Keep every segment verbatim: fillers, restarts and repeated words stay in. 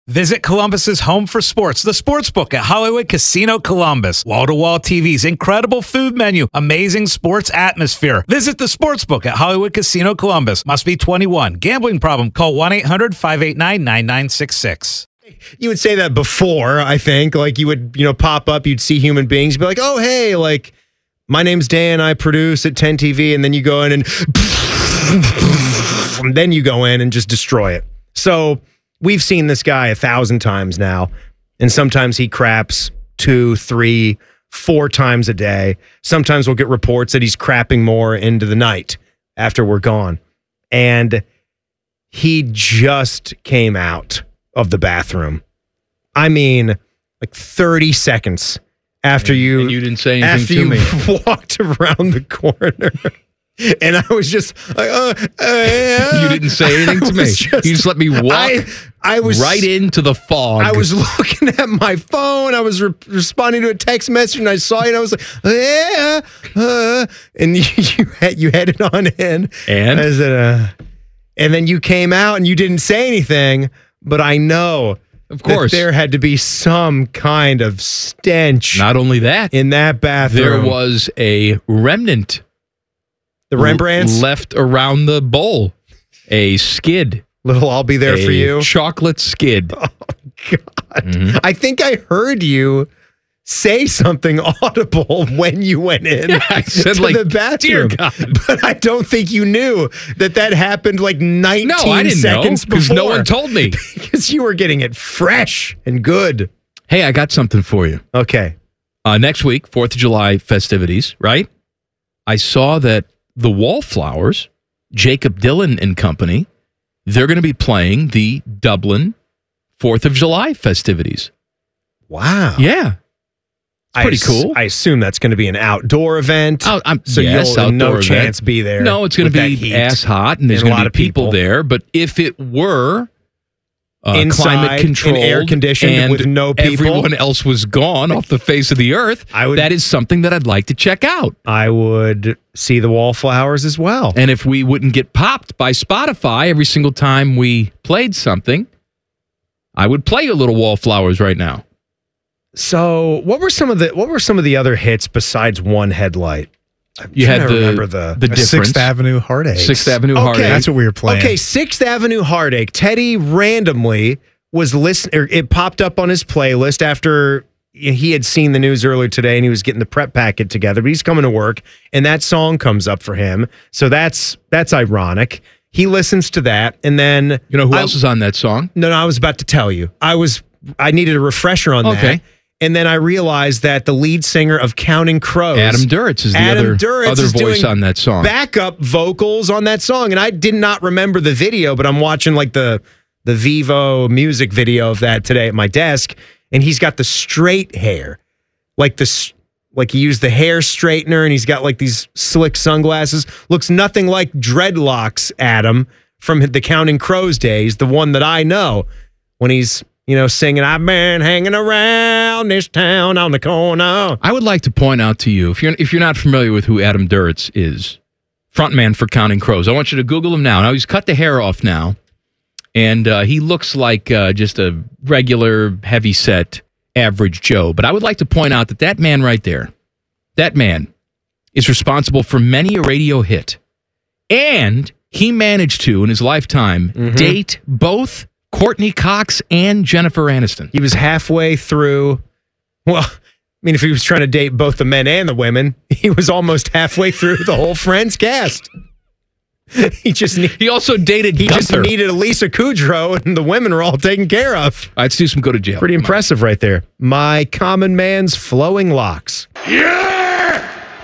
Visit Columbus's home for sports, the Sportsbook at Hollywood Casino Columbus. Wall-to-wall T Vs, incredible food menu, amazing sports atmosphere. Visit the Sportsbook at Hollywood Casino Columbus. Must be twenty-one. Gambling problem? Call one eight hundred five eight nine nine nine six six. You would say that before, I think. Like, you would, you know, pop up, you'd see human beings, you'd be like, oh, hey, like, my name's Dan, I produce at ten T V, and then you go in and, and then you go in and just destroy it. So we've seen this guy a thousand times now, and sometimes he craps two, three, four times a day. Sometimes we'll get reports that he's crapping more into the night after we're gone. And he just came out of the bathroom. I mean, like thirty seconds after and, you, and you didn't say anything after to you me. walked around the corner. And I was just like, uh, uh, you didn't say anything to me. Just, you just let me walk I, I was, right into the fog. I was looking at my phone. I was re- responding to a text message, and I saw you, and I was like, yeah. Uh, and you, you, had, you headed on in. And? I said, uh, and then you came out, and you didn't say anything, but I know of course that there had to be some kind of stench. Not only that, in that bathroom. there was a remnant. The Rembrandts? Left around the bowl. A skid. Little I'll be there a for you. Chocolate skid. Oh, God. Mm-hmm. I think I heard you say something audible when you went in yeah, I said, to like, the bathroom. Dear God. But I don't think you knew that that happened like nineteen no, I didn't seconds know, because before. no one told me. Because you were getting it fresh and good. Hey, I got something for you. Okay. Uh, next week, fourth of July festivities, right? I saw that the Wallflowers, Jacob Dylan and company, they're going to be playing the Dublin fourth of July festivities. Wow. Yeah. It's pretty I cool. Ass- I assume that's going to be an outdoor event. Oh, I'm, so yes, you'll no event. chance be there. No, it's going to be ass hot, and there's and going to be be people, people there. But if it were uh, inside, climate controlled, and air conditioned, and with no people, everyone else was gone off the face of the earth, I would, that is something that I'd like to check out. I would see the Wallflowers as well. And if we wouldn't get popped by Spotify every single time we played something, I would play a little Wallflowers right now. So, what were some of the what were some of the other hits besides One Headlight? I'm you had the remember the, the difference. Sixth Avenue Heartache. Sixth Avenue okay. Heartache. That's what we were playing. Okay, Sixth Avenue Heartache. Teddy randomly was listening. It popped up on his playlist after he had seen the news earlier today, and he was getting the prep packet together. But he's coming to work, and that song comes up for him. So that's that's ironic. He listens to that, and then you know who I, else is on that song? No, no, I was about to tell you. I was I needed a refresher on okay. that. And then I realized that the lead singer of Counting Crows, Adam Duritz, is the Adam other, Duritz other is voice doing on that song. Backup vocals on that song. And I did not remember the video, but I'm watching like the the Vivo music video of that today at my desk. And he's got the straight hair. Like the like he used the hair straightener, and he's got like these slick sunglasses. Looks nothing like dreadlocks Adam from the Counting Crows days, the one that I know when he's You know, singing, I've been hanging around this town on the corner. I would like to point out to you, if you're if you're not familiar with who Adam Duritz is, frontman for Counting Crows, I want you to Google him now. Now, he's cut the hair off now, and uh, he looks like uh, just a regular, heavy-set, average Joe. But I would like to point out that that man right there, that man is responsible for many a radio hit. And he managed to, in his lifetime, mm-hmm. date both Courtney Cox and Jennifer Aniston. He was halfway through. Well, I mean, if he was trying to date both the men and the women, he was almost halfway through the whole Friends cast. He just need, he also dated. He Gunther. just needed Elisa Kudrow, and the women were all taken care of. All right, let's do some go to jail. Pretty Come impressive, on. Right there. My common man's flowing locks. You're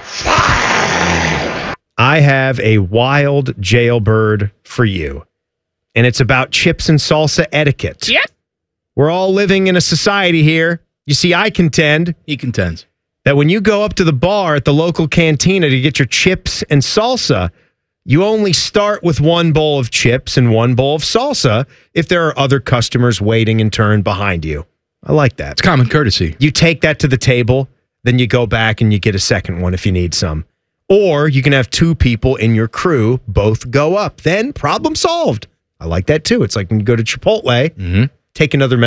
fired. I have a wild jailbird for you. And it's about chips and salsa etiquette. Yep. We're all living in a society here. You see, I contend. He contends. That when you go up to the bar at the local cantina to get your chips and salsa, you only start with one bowl of chips and one bowl of salsa if there are other customers waiting in turn behind you. I like that. It's common courtesy. You take that to the table, then you go back and you get a second one if you need some. Or you can have two people in your crew both go up. Then problem solved. I like that too. It's like when you go to Chipotle, mm-hmm. take another